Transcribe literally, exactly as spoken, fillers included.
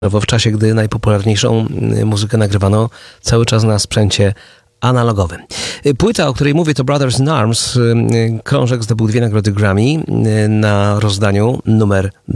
w czasie, gdy najpopularniejszą muzykę nagrywano cały czas na sprzęcie analogowym. Płyta, o której mówię, to Brothers in Arms. Krążek zdobył dwie nagrody Grammy na rozdaniu numer